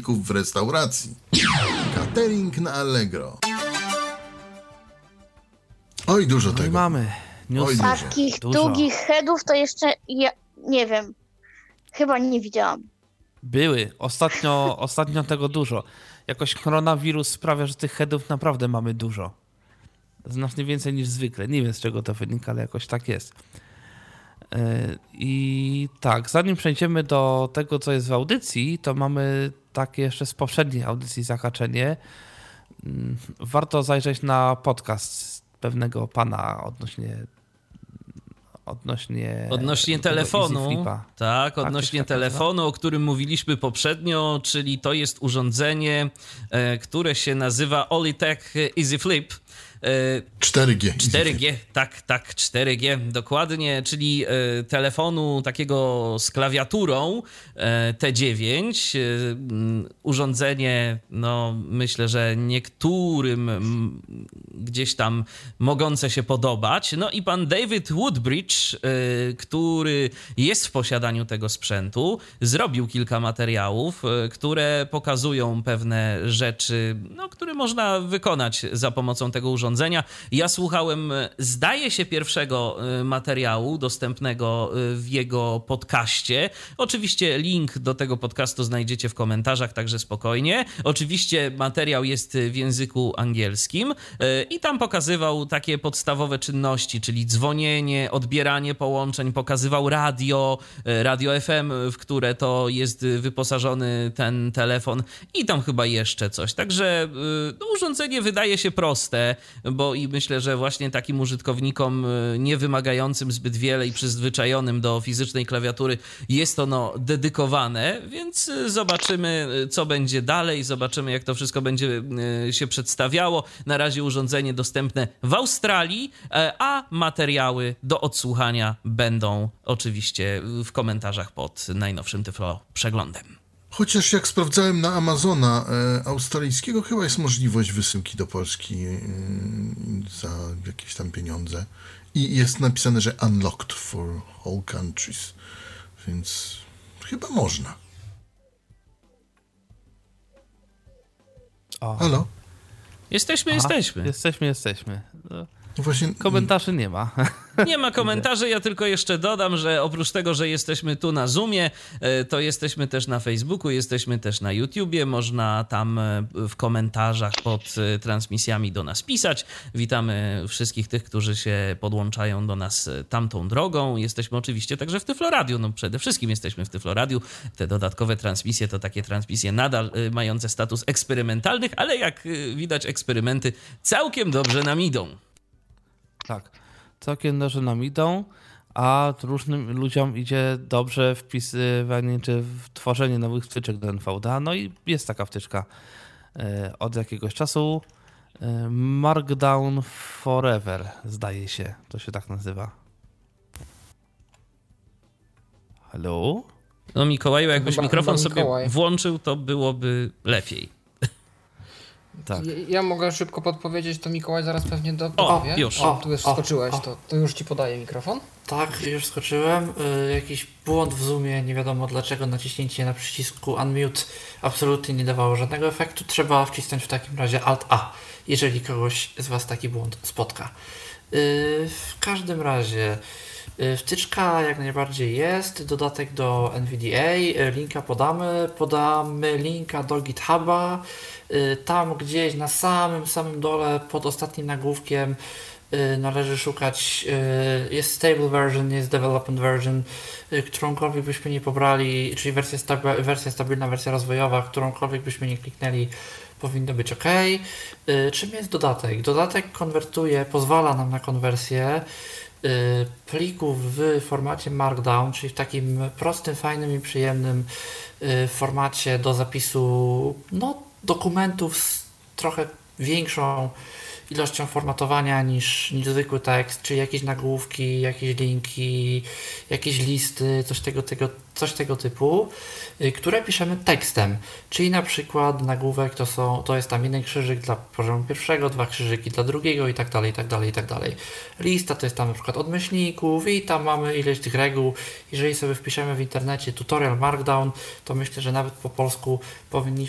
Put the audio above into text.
stolików w restauracji. Catering na Allegro. Oj, dużo tego. Mamy. Oj, dużo. Takich długich headów to jeszcze ja nie wiem. Chyba nie widziałam. Były. Ostatnio tego dużo. Jakoś koronawirus sprawia, że tych headów naprawdę mamy dużo. Znacznie więcej niż zwykle. Nie wiem, z czego to wynika, ale jakoś tak jest. I tak, zanim przejdziemy do tego, co jest w audycji, to mamy takie jeszcze z poprzedniej audycji zahaczenie. Warto zajrzeć na podcast pewnego pana odnośnie telefonu. Tak, odnośnie telefonu, o którym mówiliśmy poprzednio, czyli to jest urządzenie, które się nazywa Olitech Easy Flip. 4G. 4G, tak, 4G, dokładnie, czyli telefonu takiego z klawiaturą T9. Urządzenie, no myślę, że niektórym gdzieś tam mogące się podobać. No i pan David Woodbridge, który jest w posiadaniu tego sprzętu, zrobił kilka materiałów, które pokazują pewne rzeczy, no, które można wykonać za pomocą tego urządzenia. Ja słuchałem, zdaje się, pierwszego materiału dostępnego w jego podcaście. Oczywiście link do tego podcastu znajdziecie w komentarzach, także spokojnie. Oczywiście materiał jest w języku angielskim i tam pokazywał takie podstawowe czynności, czyli dzwonienie, odbieranie połączeń, pokazywał radio FM, w które to jest wyposażony ten telefon i tam chyba jeszcze coś. Także no, urządzenie wydaje się proste, bo i myślę, że właśnie takim użytkownikom nie wymagającym zbyt wiele i przyzwyczajonym do fizycznej klawiatury jest ono dedykowane, więc zobaczymy, co będzie dalej, zobaczymy, jak to wszystko będzie się przedstawiało. Na razie urządzenie dostępne w Australii, a materiały do odsłuchania będą oczywiście w komentarzach pod najnowszym Tyflo Przeglądem. Chociaż jak sprawdzałem na Amazona australijskiego, chyba jest możliwość wysyłki do Polski za jakieś tam pieniądze. I jest napisane, że unlocked for all countries. Więc chyba można. O. Halo? Jesteśmy. Jesteśmy. No, Właśnie... komentarzy nie ma. Nie ma komentarzy, ja tylko jeszcze dodam, że oprócz tego, że jesteśmy tu na Zoomie, to jesteśmy też na Facebooku, jesteśmy też na YouTubie, można tam w komentarzach pod transmisjami do nas pisać. Witamy wszystkich tych, którzy się podłączają do nas tamtą drogą. Jesteśmy oczywiście także w Tyflo Radio, no przede wszystkim jesteśmy w Tyflo Radio. Te dodatkowe transmisje to takie transmisje nadal mające status eksperymentalnych, ale jak widać eksperymenty całkiem dobrze nam idą. Tak, całkiem dobrze nam idą, a różnym ludziom idzie dobrze wpisywanie czy tworzenie nowych wtyczek do NVDA. No i jest taka wtyczka od jakiegoś czasu. Markdown Forever, zdaje się, to się tak nazywa. Halo? No Mikołaju, jakbyś mikrofon sobie Mikołaj włączył, to byłoby lepiej. Tak. Ja mogę szybko podpowiedzieć, to Mikołaj zaraz pewnie dopowie. Już. Tu już skoczyłeś, to już ci podaję mikrofon. Tak, już skoczyłem. Jakiś błąd w Zoomie, nie wiadomo dlaczego naciśnięcie na przycisku Unmute absolutnie nie dawało żadnego efektu. Trzeba wcisnąć w takim razie Alt-A, jeżeli kogoś z Was taki błąd spotka. W każdym razie wtyczka jak najbardziej jest, dodatek do NVDA, linka podamy linka do GitHuba, tam gdzieś na samym dole pod ostatnim nagłówkiem należy szukać, jest stable version, jest development version, którąkolwiek byśmy nie pobrali, czyli wersja stabilna, wersja rozwojowa, którąkolwiek byśmy nie kliknęli, powinno być OK. Czym jest dodatek? Dodatek pozwala nam na konwersję plików w formacie Markdown, czyli w takim prostym, fajnym i przyjemnym formacie do zapisu dokumentów z trochę większą ilością formatowania niż zwykły tekst, czyli jakieś nagłówki, jakieś linki, jakieś listy, coś tego typu, które piszemy tekstem, czyli na przykład nagłówek to jest tam jeden krzyżyk dla poziomu pierwszego, 2 krzyżyki dla drugiego i tak dalej, i tak dalej, i tak dalej. Lista to jest tam na przykład od myślników i tam mamy ileś tych reguł. Jeżeli sobie wpiszemy w internecie tutorial Markdown, to myślę, że nawet po polsku